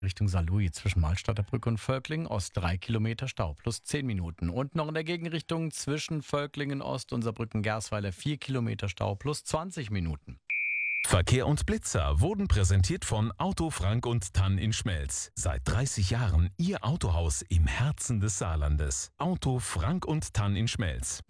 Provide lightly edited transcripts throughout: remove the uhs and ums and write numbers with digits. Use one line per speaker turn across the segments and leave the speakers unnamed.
Richtung Saarlouis zwischen Malstadter Brücke und Völklingen Ost 3 Kilometer Stau plus 10 Minuten. Und noch in der Gegenrichtung zwischen Völklingen Ost und Saarbrücken-Gersweiler 4 Kilometer Stau plus 20 Minuten.
Verkehr und Blitzer wurden präsentiert von Auto Frank und Tann in Schmelz. Seit 30 Jahren Ihr Autohaus im Herzen des Saarlandes. Auto Frank und Tann in Schmelz.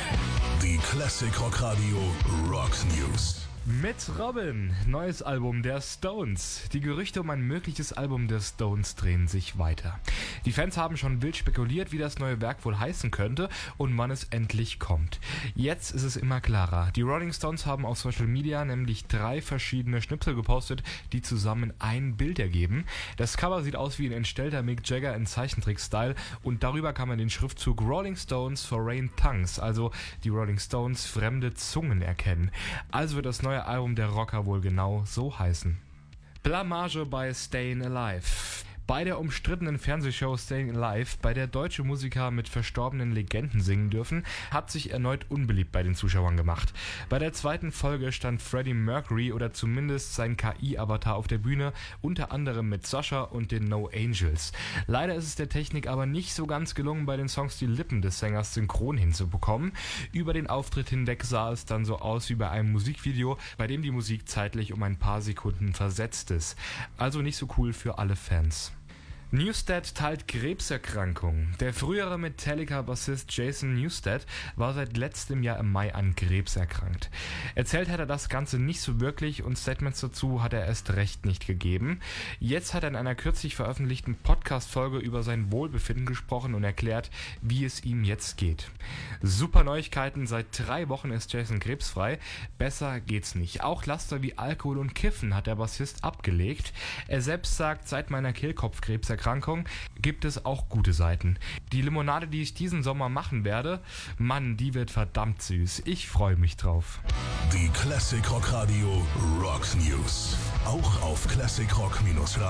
Die Classic Rock Radio Rocks News.
Mit Robin, neues Album der Stones. Die Gerüchte um ein mögliches Album der Stones drehen sich weiter. Die Fans haben schon wild spekuliert, wie das neue Werk wohl heißen könnte und wann es endlich kommt. Jetzt ist es immer klarer. Die Rolling Stones haben auf Social Media nämlich 3 verschiedene Schnipsel gepostet, die zusammen ein Bild ergeben. Das Cover sieht aus wie ein entstellter Mick Jagger in Zeichentrick-Style und darüber kann man den Schriftzug Rolling Stones Foreign Tongues, also die Rolling Stones fremde Zungen, erkennen. Also wird das neue Album der Rocker wohl genau so heißen. Blamage bei Stayin' Alive. Bei der umstrittenen Fernsehshow Stayin' Alive, bei der deutsche Musiker mit verstorbenen Legenden singen dürfen, hat sich erneut unbeliebt bei den Zuschauern gemacht. Bei der zweiten Folge stand Freddie Mercury oder zumindest sein KI-Avatar auf der Bühne, unter anderem mit Sasha und den No Angels. Leider ist es der Technik aber nicht so ganz gelungen, bei den Songs die Lippen des Sängers synchron hinzubekommen. Über den Auftritt hinweg sah es dann so aus wie bei einem Musikvideo, bei dem die Musik zeitlich um ein paar Sekunden versetzt ist. Also nicht so cool für alle Fans. Newsted teilt Krebserkrankung. Der frühere Metallica-Bassist Jason Newsted war seit letztem Jahr im Mai an Krebs erkrankt. Erzählt hat er das Ganze nicht so wirklich und Statements dazu hat er erst recht nicht gegeben. Jetzt hat er in einer kürzlich veröffentlichten Podcast-Folge über sein Wohlbefinden gesprochen und erklärt, wie es ihm jetzt geht. Super Neuigkeiten, seit 3 Wochen ist Jason krebsfrei. Besser geht's nicht. Auch Laster wie Alkohol und Kiffen hat der Bassist abgelegt. Er selbst sagt, seit meiner Kehlkopfkrebserkrankung gibt es auch gute Seiten. Die Limonade, die ich diesen Sommer machen werde, Mann, die wird verdammt süß. Ich freue mich drauf.
Die Classic Rock Radio Rocks News. Auch auf classicrock-radio